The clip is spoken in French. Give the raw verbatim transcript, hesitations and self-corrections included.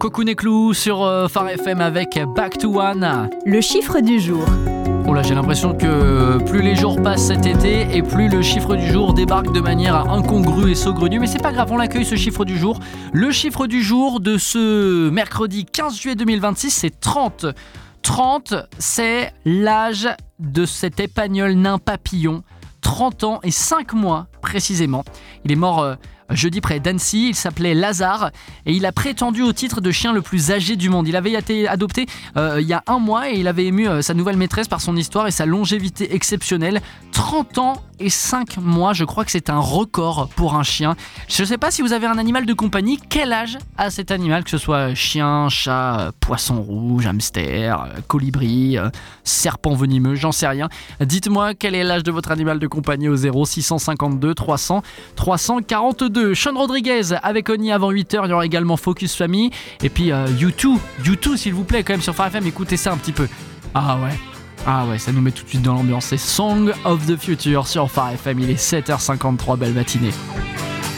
Cocoon et Clou sur euh, Phare F M avec Back to One. Le chiffre du jour. Oh là, j'ai l'impression que plus les jours passent cet été et plus le chiffre du jour débarque de manière incongrue et saugrenue. Mais c'est pas grave, on l'accueille ce chiffre du jour. Le chiffre du jour de ce mercredi quinze juillet deux mille vingt-six, c'est trente. trente, c'est l'âge de cet épagnol nain papillon. trente ans et cinq mois précisément. Il est mort euh, jeudi près d'Annecy, il s'appelait Lazare et il a prétendu au titre de chien le plus âgé du monde. Il avait été adopté euh, il y a un mois et il avait ému euh, sa nouvelle maîtresse par son histoire et sa longévité exceptionnelle. trente ans et cinq mois, je crois que c'est un record pour un chien. Je ne sais pas si vous avez un animal de compagnie, quel âge a cet animal, que ce soit chien, chat, euh, poisson rouge, hamster, euh, colibri, euh, serpent venimeux, j'en sais rien. Dites-moi quel est l'âge de votre animal de compagnie au zéro six cent cinquante-deux trois cents trois cent quarante-deux. Sean Rodriguez avec Oni avant huit heures, il y aura également Focus Family et puis euh, U deux, U deux s'il vous plaît quand même sur Phare F M, écoutez ça un petit peu. Ah ouais. Ah ouais, ça nous met tout de suite dans l'ambiance. C'est Song of the Future sur Phare F M, il est sept heures cinquante-trois, belle matinée.